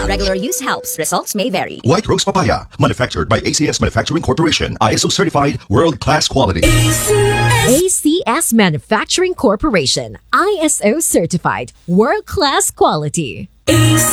Regular use helps. Results may vary. White Rose Papaya, manufactured by ACS Manufacturing Corporation. ISO certified, world-class quality. ACS Manufacturing Corporation, ISO certified, world-class quality.